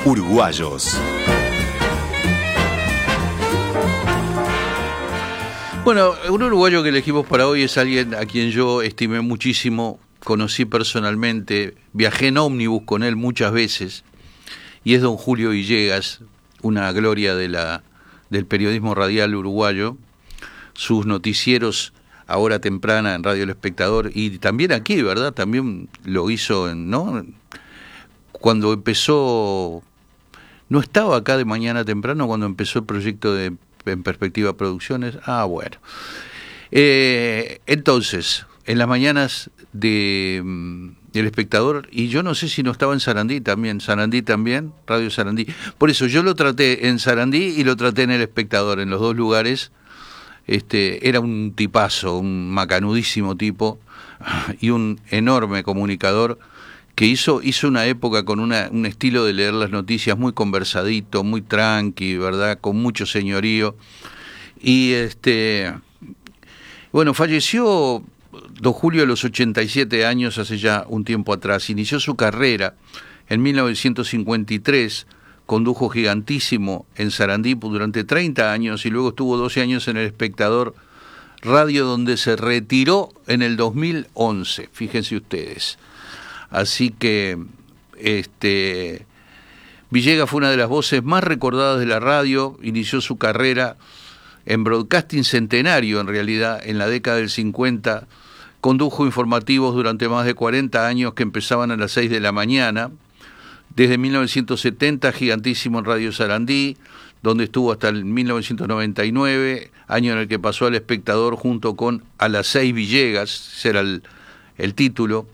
Uruguayos. Bueno, un uruguayo que elegimos para hoy es alguien a quien yo estimé muchísimo, conocí personalmente, viajé en ómnibus con él muchas veces, y es don Julio Villegas, una gloria del periodismo radial uruguayo. Sus noticieros a hora temprana en Radio El Espectador, y también aquí, ¿verdad? También lo hizo, ¿no? Cuando empezó, no estaba acá de mañana temprano, cuando empezó el proyecto de En Perspectiva Producciones. Bueno. Entonces, en las mañanas El Espectador, y yo no sé si no estaba en Sarandí también, Radio Sarandí. Por eso yo lo traté en Sarandí y lo traté en El Espectador, en los dos lugares. Era un tipazo, un macanudísimo tipo y un enorme comunicador que hizo una época con un estilo de leer las noticias muy conversadito, muy tranqui, ¿verdad? Con mucho señorío. Y bueno, falleció don Julio a los 87 años, hace ya un tiempo atrás. Inició su carrera en 1953, condujo Gigantísimo en Sarandí durante 30 años y luego estuvo 12 años en El Espectador Radio, donde se retiró en el 2011, fíjense ustedes. Así que Villegas fue una de las voces más recordadas de la radio, inició su carrera en broadcasting centenario, en realidad, en la década del 50, condujo informativos durante más de 40 años que empezaban a las 6 de la mañana, desde 1970, Gigantísimo en Radio Sarandí, donde estuvo hasta el 1999, año en el que pasó al Espectador junto con A las 6 Villegas, ese era el título.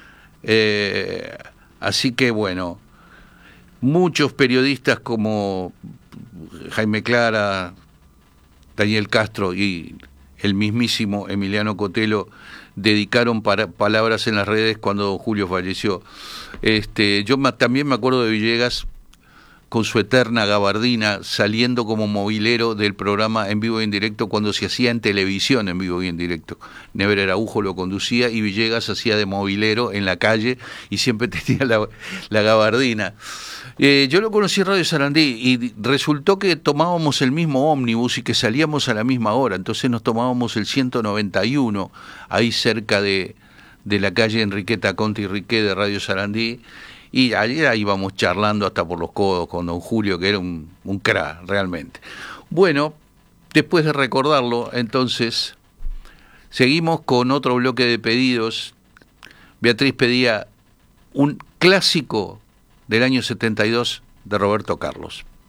Así que bueno, muchos periodistas como Jaime Clara, Daniel Castro y el mismísimo Emiliano Cotelo dedicaron palabras en las redes cuando don Julio falleció. Yo también me acuerdo de Villegas con su eterna gabardina, saliendo como movilero del programa En Vivo y en Directo cuando se hacía en televisión En Vivo y en Directo. Never Araujo lo conducía y Villegas hacía de movilero en la calle y siempre tenía la gabardina. Yo lo conocí en Radio Sarandí y resultó que tomábamos el mismo ómnibus y que salíamos a la misma hora, entonces nos tomábamos el 191, ahí cerca de la calle Enriqueta Conti y Riquet de Radio Sarandí, y ayer íbamos charlando hasta por los codos con don Julio, que era un crack, realmente. Bueno, después de recordarlo, entonces, seguimos con otro bloque de pedidos. Beatriz pedía un clásico del año 72 de Roberto Carlos.